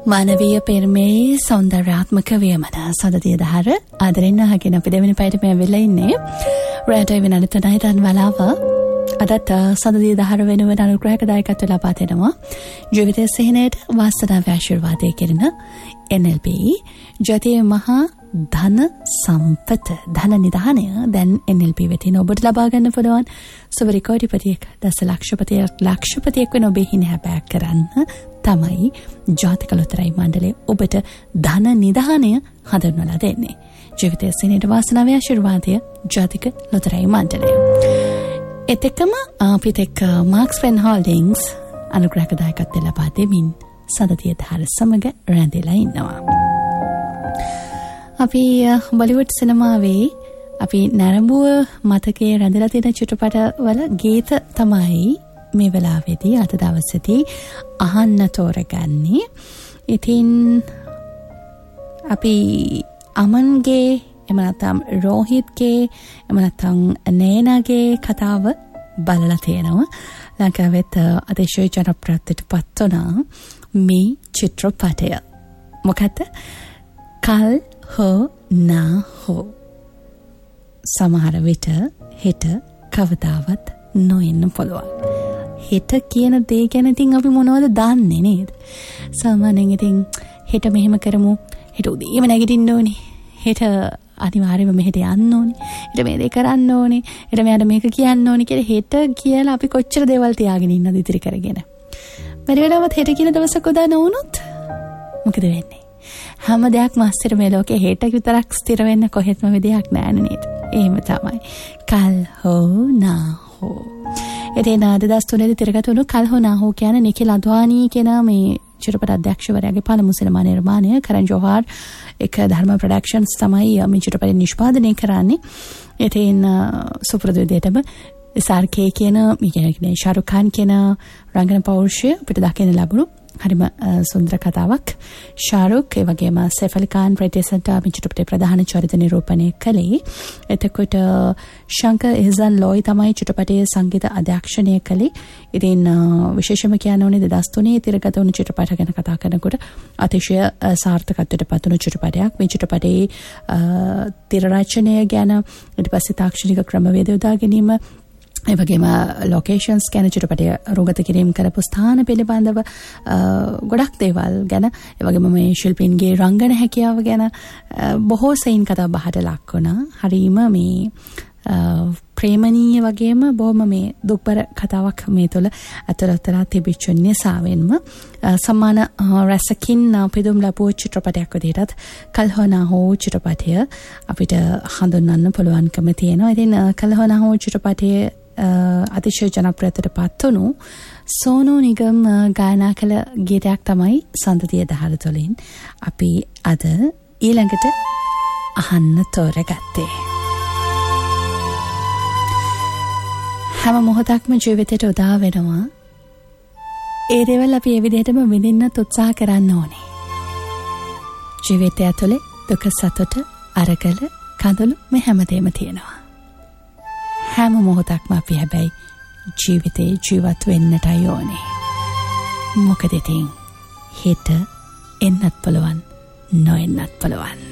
ಮಾನವೀಯ ಪೇರ್ಮೇ ಸೌಂದರ್ಯಾತ್ಮಕ ವಿಯಮನ ಸದದಿಯ ದಾರ ಆದರಿಂದ ಹಾಗೆ ನಾವು ಪದವಿನ ಪೈಟ ಮೇವೆಲ್ಲ ಇನ್ನೇ ರೇಟ್ ಇವೆ ನಡೀತಾನೆ ಇದನ್ನು ವಲಾವ ಅದತ್ತ ಸದದಿಯ ದಾರ ವೆನುವೆ ಅನುಗ್ರಹದಾಯಕತ್ವ ಲಭಾತೇನವ ಜೀವಿತ ಸೇನೆಟ್ ವಾಸ್ತವ ಆಶೀರ್ವಾದ ಕೆರಿನ NLP ಜೊತೆ ಮಹಾ ධන සම්පත ධන නිධානය දැන් NLP වෙතින ඔබට ලබා ගන්න පුළුවන් සුපරි කෝටිපතියෙක් ලක්ෂපතියෙක් වෙන ඔබේ හිණ හැබෑක් කරන්න තමයි ජාතික ලොතරැයි මණ්ඩලය ඔබට ධන නිධානය හඳුන්වලා දෙන්නේ. ජීවිතයේ සෙනෙට වාසනාවේ ආශිර්වාදය ජාතික ලොතරැයි මණ්ඩලය. එතෙකම අපිට එක්ක මාක්ස් ෆෙන් හෝල්ඩින්ග්ස් අනුග්‍රහදායකත්වය ලබා දෙමින් සදතිය දාර සමග රැඳිලා ඉන්නවා. අපි බොලිවුඩ් සිනමාවේ අපි නරඹුව මතකයේ රැඳලා තියෙන චිත්‍රපටවල ගීත තමයි මේ වෙලාවේදී අද දවසේදී අහන්න තෝරගන්නේ. ඉතින් අපි අමන්ගේ එහෙම නැත්නම් රෝහිත්ගේ එහෙම නැත්නම් නේනාගේ කතාව බලලා තියෙනවා. ලංකාවෙත් අතිශය ජනප්‍රියත්වයට පත් වුණා මේ චිත්‍රපටය. මොකද කල් හෝ නා හෝ සමහර විට හෙට කවදාවත් නොෙන්න පුළුවන්. හෙට කියන දේ ගැන ඉතින් අපි මොනවද දන්නේ නේද? සාමාන්‍යයෙන් ඉතින් හෙට මෙහෙම කරමු. හෙට උදේම නැගිටින්න ඕනේ. හෙට අනිවාර්යයෙන්ම මෙහෙට යන්න ඕනේ. හෙට මේ දේ කරන්න ඕනේ. හෙට මෙයාට මේක කියන්න ඕනේ කියලා හෙට කියලා අපි කොච්චර දේවල් තියාගෙන ඉන්නද ඉතිරි කරගෙන. බැරි වෙලාවත් හෙට කියන දවසක උදා නොවුනොත් මොකද වෙන්නේ? හැම දෙයක්ම අස්තිර මේ ලෝකේ හෙට විතරක් ස්ථිර වෙන්න කොහෙත්ම විදියක් නැහැ නේද? එහෙම තමයි. කල් හෝ නා හෝ. එතන 2003 තිරගත වුණු කල් හෝ නා හෝ කියන නිඛිල් අද්වානී කියන මේ චිත්‍රපට අධ්‍යක්ෂවරයාගේ පළමු සිනමා නිර්මාණය කරන් ජෝහර් එක ධර්ම ප්‍රොඩක්ෂන්ස් තමයි මේ චිත්‍රපටය නිෂ්පාදනය කරන්නේ. එතෙන් සුපුරුදු විදිහටම SRK කියන මේ කියන්නේ ශාරුඛ් ખાન කියන රංගන පෞරුෂය අපිට දකින්න ලැබුණු හරිම සුන්දර කතාවක්. ශාරුඛ් ඒ වගේම සයිෆ් අලි ખાન ප්‍රදේශයට මේ චිත්‍රපටයේ ප්‍රධාන චරිත නිරූපණය කළේ. එතකොට ශංකර් එහ්සන් ලෝයි තමයි චිත්‍රපටයේ සංගීත අධ්‍යක්ෂණය කළේ. ඉතින් විශේෂම කියන්න ඕනේ 2003 තිරගත වුණු චිත්‍රපට ගැන කතා කරනකොට අතිශය සාර්ථකත්වයට පත් වුණු චිත්‍රපටයක්. මේ චිත්‍රපටයේ තිර රචනය ගැන ඊට පස්සේ තාක්ෂණික ක්‍රමවේද යොදා ගැනීම ඒ වගේම ලොකේෂන්ස් ගැන චිත්‍රපටය රූගත කිරීම කරපු ස්ථාන පිළිබඳව ගොඩක් දේවල් ගැන ඒ වගේම මේ ශිල්පීන්ගේ රංගන හැකියාව ගැන බොහෝ සෙයින් කතා බහට ලක් වුණා. හරීම මේ ප්‍රේමණීය වගේම බොහොම මේ දුක්බර කතාවක් මේ තුළ අතරතරා තිබිච්ච නිසාවෙන්ම සම්මාන රැසකින් පිදුම් ලැබුව චිත්‍රපටයක් විදිහටත් කල් හෝ නා හෝ චිත්‍රපටය අපිට හඳුන්වන්න පුළුවන්කම තියෙනවා. ඉතින් කල් හෝ නා හෝ චිත්‍රපටයේ අතිශය ජනප්‍රියත්වයට පත් වුණු සෝනු නිගම් ගායනා කළ ගීතයක් තමයි සන්දතිය දහර තුළින් අපි අද ඊළඟට අහන්න තෝරගත්තේ. හැම මොහොතක්ම ජීවිතයට උදා වෙනවා. ඒ දේවල් අපි ඒ විදිහටම විඳින්නත් උත්සාහ කරන්න ඕනේ. ජීවිතය ඇතුලේ දුක සතුට අරගල කඳුළු මේ හැමදේම තියෙනවා. හැම මොහොතක්ම අපි හැබැයි ජීවිතේ ජීවත් වෙන්නටයි ඕනේ. මොකද ඉතින් හෙට එන්නත් පුළුවන් නොඑන්නත් පුළුවන්.